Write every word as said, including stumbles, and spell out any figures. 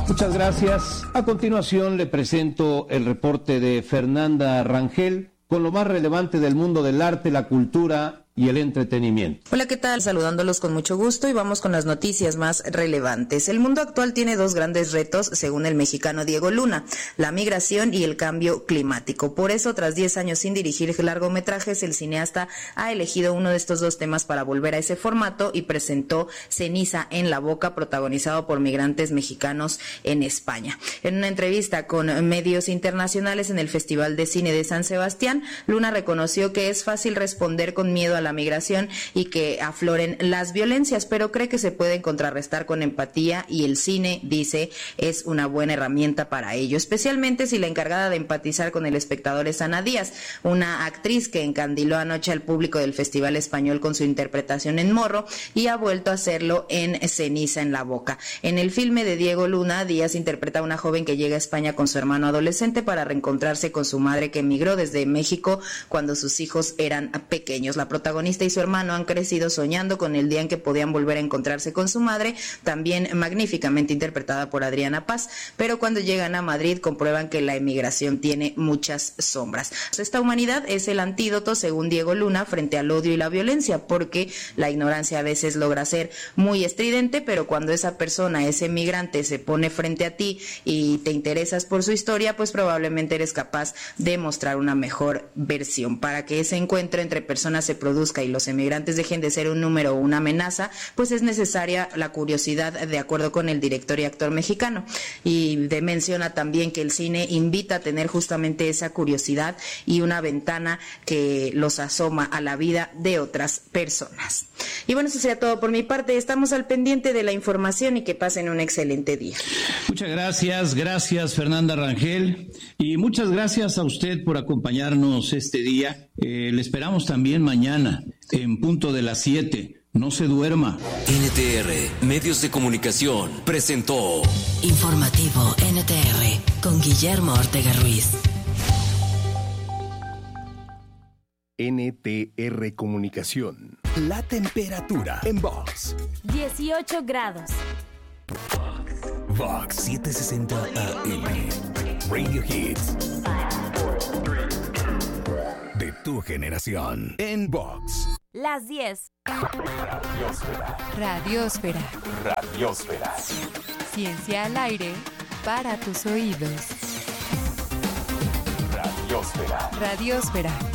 Muchas gracias. A continuación le presento el reporte de Fernanda Rangel con lo más relevante del mundo del arte, la cultura y el entretenimiento. Hola, ¿qué tal? Saludándolos con mucho gusto y vamos con las noticias más relevantes. El mundo actual tiene dos grandes retos, según el mexicano Diego Luna: la migración y el cambio climático. Por eso, tras diez años sin dirigir largometrajes, el cineasta ha elegido uno de estos dos temas para volver a ese formato y presentó Ceniza en la boca, protagonizado por migrantes mexicanos en España. En una entrevista con medios internacionales en el Festival de Cine de San Sebastián, Luna reconoció que es fácil responder con miedo a la migración y que afloren las violencias, pero cree que se pueden contrarrestar con empatía y el cine, dice, es una buena herramienta para ello, especialmente si la encargada de empatizar con el espectador es Ana Díaz, una actriz que encandiló anoche al público del Festival Español con su interpretación en Morro y ha vuelto a hacerlo en Ceniza en la boca. En el filme de Diego Luna, Díaz interpreta a una joven que llega a España con su hermano adolescente para reencontrarse con su madre que emigró desde México cuando sus hijos eran pequeños. La protagonista y su hermano han crecido soñando con el día en que podían volver a encontrarse con su madre, también magníficamente interpretada por Adriana Paz, pero cuando llegan a Madrid comprueban que la emigración tiene muchas sombras. Esta humanidad es el antídoto, según Diego Luna, frente al odio y la violencia, porque la ignorancia a veces logra ser muy estridente, pero cuando esa persona, ese migrante, se pone frente a ti y te interesas por su historia, pues probablemente eres capaz de mostrar una mejor versión. Para que ese encuentro entre personas se produzca y los emigrantes dejen de ser un número o una amenaza, pues es necesaria la curiosidad, de acuerdo con el director y actor mexicano. Y de, menciona también que el cine invita a tener justamente esa curiosidad y una ventana que los asoma a la vida de otras personas. Y bueno, eso sería todo por mi parte. Estamos al pendiente de la información y que pasen un excelente día. Muchas gracias, gracias Fernanda Rangel, y muchas gracias a usted por acompañarnos este día. Eh, le esperamos también mañana en punto de las siete. No se duerma. N T R, Medios de Comunicación, presentó Informativo N T R con Guillermo Ortega Ruiz. N T R Comunicación. La temperatura en Vox. dieciocho grados. Vox setecientos sesenta A M. Radio Hits. De tu generación. En Vox. Las diez. Radiosfera. Radiosfera. Radiosfera. Ciencia al aire para tus oídos. Radiosfera. Radiosfera.